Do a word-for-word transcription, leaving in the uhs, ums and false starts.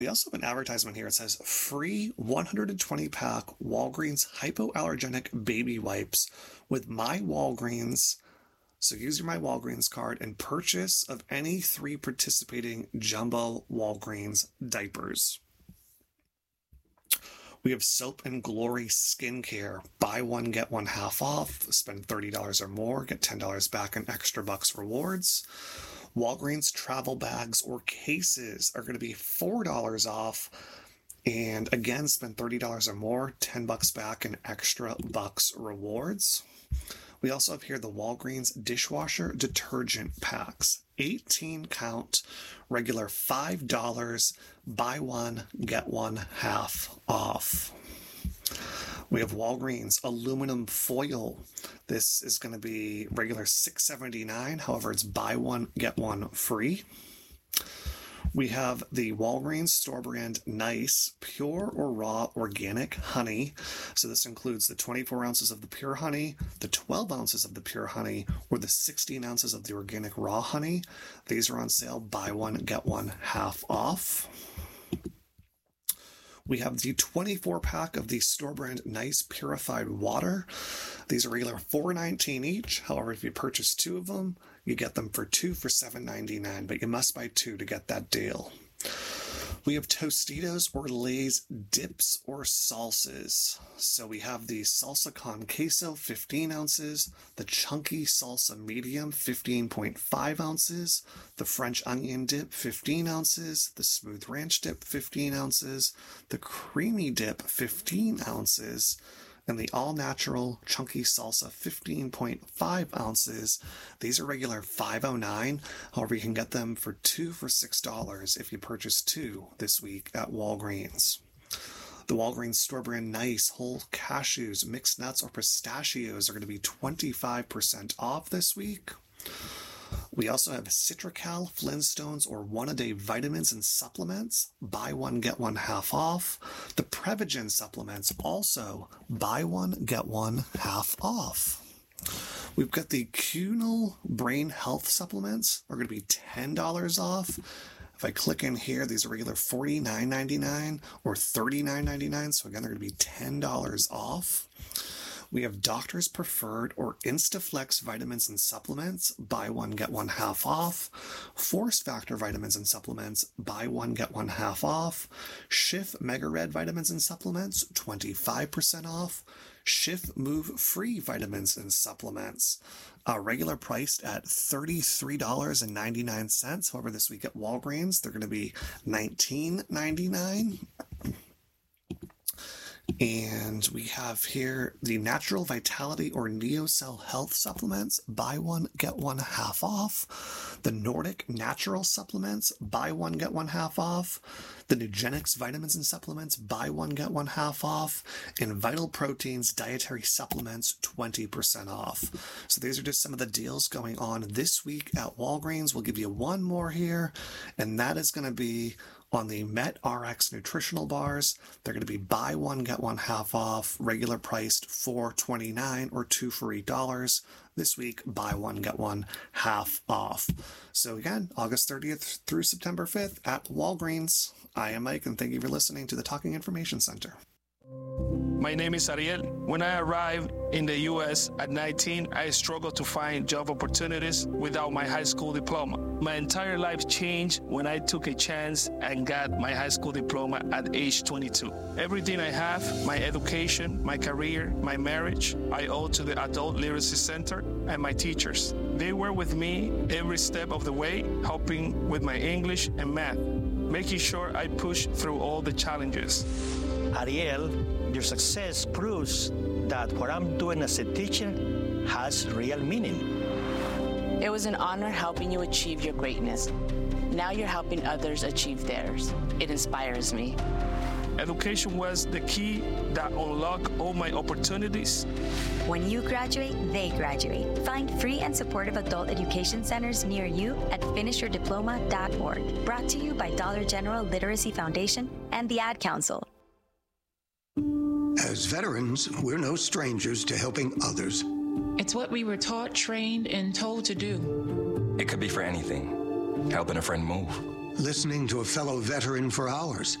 We also have an advertisement here. It says free one hundred twenty pack Walgreens hypoallergenic baby wipes with My Walgreens. So use your My Walgreens card and purchase of any three participating jumbo Walgreens diapers. We have Soap and Glory Skincare. Buy one, get one half off. Spend thirty dollars or more. Get ten dollars back in extra bucks rewards. Walgreens travel bags or cases are going to be four dollars off. And again, spend thirty dollars or more. ten bucks back in extra bucks rewards. We also have here the Walgreens dishwasher detergent packs. eighteen count, regular five dollars, buy one, get one half off. We have Walgreens aluminum foil. This is going to be regular six seventy-nine. However, it's buy one, get one free. We have the Walgreens store brand Nice pure or raw organic honey. So this includes the twenty-four ounces of the pure honey, the twelve ounces of the pure honey, or the sixteen ounces of the organic raw honey. These are on sale, buy one, get one half off. We have the twenty-four pack of the store brand Nice Purified Water. These are regular four nineteen each. However, if you purchase two of them, you get them for two for seven ninety-nine, but you must buy two to get that deal. We have Tostitos or Lay's dips or salsas. So we have the Salsa Con Queso, fifteen ounces, the Chunky Salsa Medium, fifteen point five ounces, the French Onion Dip, fifteen ounces, the Smooth Ranch Dip, fifteen ounces, the Creamy Dip, fifteen ounces, and the all-natural chunky salsa, fifteen point five ounces. These are regular five oh nine. However, you can get them for two for six dollars if you purchase two this week at Walgreens. The Walgreens store brand Nice whole cashews, mixed nuts, or pistachios are going to be twenty-five percent off this week. We also have Citracal, Flintstones, or one-a-day vitamins and supplements. Buy one, get one half off. The Prevagen supplements also buy one, get one half off. We've got the Cunil Brain Health supplements are going to be ten dollars off. If I click in here, these are regular forty-nine ninety-nine or thirty-nine ninety-nine. So again, they're going to be ten dollars off. We have Doctor's Preferred or Instaflex vitamins and supplements. Buy one, get one half off. Force Factor vitamins and supplements. Buy one, get one half off. Schiff Mega Red vitamins and supplements. twenty-five percent off. Schiff Move Free vitamins and supplements. Uh, regular priced at thirty-three ninety-nine. However, this week at Walgreens, they're going to be nineteen ninety-nine. And we have here the Natural Vitality or NeoCell Health supplements. Buy one, get one half off. The Nordic Natural supplements. Buy one, get one half off. The Nugenix vitamins and supplements. Buy one, get one half off. And Vital Proteins dietary supplements, twenty percent off. So these are just some of the deals going on this week at Walgreens. We'll give you one more here, and that is going to be on the MetRx nutritional bars. They're going to be buy one, get one half off, regular priced four twenty-nine or two for eight dollars. This week, buy one, get one half off. So again, August thirtieth through September fifth at Walgreens. I am Mike, and thank you for listening to the Talking Information Center. My name is Ariel. When I arrived in the U S at nineteen, I struggled to find job opportunities without my high school diploma. My entire life changed when I took a chance and got my high school diploma at age twenty-two. Everything I have, my education, my career, my marriage, I owe to the Adult Literacy Center and my teachers. They were with me every step of the way, helping with my English and math, making sure I push through all the challenges. Ariel, your success proves that what I'm doing as a teacher has real meaning. It was an honor helping you achieve your greatness. Now you're helping others achieve theirs. It inspires me. Education was the key that unlocked all my opportunities. When you graduate, they graduate. Find free and supportive adult education centers near you at finish your diploma dot org. Brought to you by Dollar General Literacy Foundation and the Ad Council. As veterans, we're no strangers to helping others. It's what we were taught, trained, and told to do. It could be for anything. Helping a friend move, listening to a fellow veteran for hours,